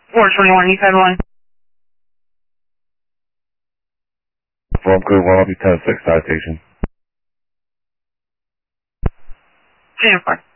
421, you said one. From Crew 1, I'll be 10-6, citation. 10-4.